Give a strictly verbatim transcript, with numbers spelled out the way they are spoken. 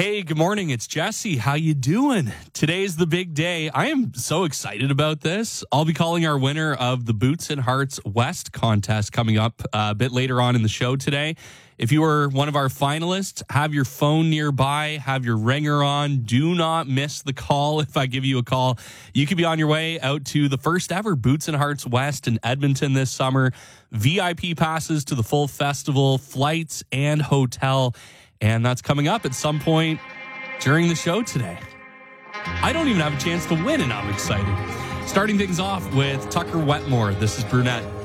Hey, good morning. It's Jesse. How you doing? Today's the big day. I am so excited about this. I'll be calling our winner of the Boots and Hearts West contest coming up a bit later on in the show today. If you are one of our finalists, have your phone nearby, have your ringer on. Do not miss the call if I give you a call. You could be on your way out to the first ever Boots and Hearts West in Edmonton this summer. V I P passes to the full festival, flights, and hotel. And that's coming up at some point during the show today. I don't even have a chance to win, and I'm excited. Starting things off with Tucker Wetmore. This is Brunette.